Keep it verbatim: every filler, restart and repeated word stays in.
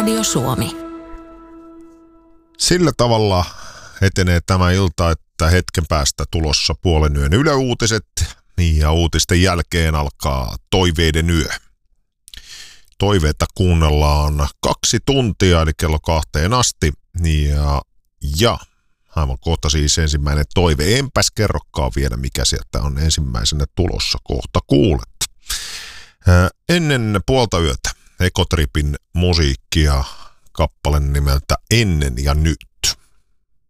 Radio Suomi. Sillä tavalla etenee tämä ilta, että hetken päästä tulossa puolen yön yöuutiset ja uutisten jälkeen alkaa toiveiden yö. Toiveita kuunnellaan kaksi tuntia, eli kello kahteen asti. Ja, ja aivan kohta siis ensimmäinen toive. Enpäs kerrokaan vielä, mikä sieltä on ensimmäisenä tulossa. Kohta kuulet. Ää, ennen puolta yötä Ekotripin musiikkia, kappale nimeltä Ennen ja nyt.